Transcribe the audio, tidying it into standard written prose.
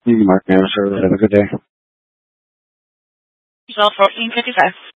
Mark Nano Service. Have a good day. 12:14:55.